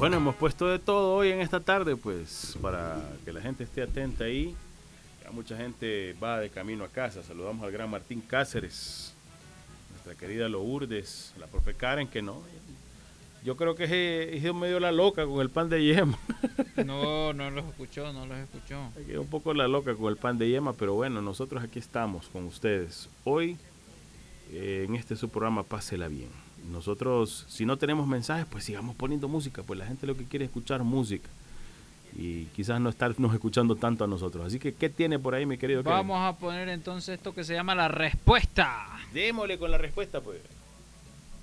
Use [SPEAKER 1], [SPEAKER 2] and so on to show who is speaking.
[SPEAKER 1] Bueno, hemos puesto de todo hoy en esta tarde, pues, para que la gente esté atenta ahí. Ya mucha gente va de camino a casa. Saludamos al gran Martín Cáceres, nuestra querida Lourdes, la profe Karen, que no. Yo creo que es medio la loca con el pan de yema.
[SPEAKER 2] No los escuchó, no los escuchó.
[SPEAKER 1] Es un poco la loca con el pan de yema, pero bueno, nosotros aquí estamos con ustedes. Hoy, en este su programa, Pásela Bien. Nosotros, si no tenemos mensajes, pues sigamos poniendo música, pues la gente lo que quiere es escuchar música. Y quizás no estarnos escuchando tanto a nosotros. Así que, ¿qué tiene por ahí, mi querido Kevin?
[SPEAKER 2] Vamos a poner entonces esto que se llama la respuesta.
[SPEAKER 1] Démosle con la respuesta, pues.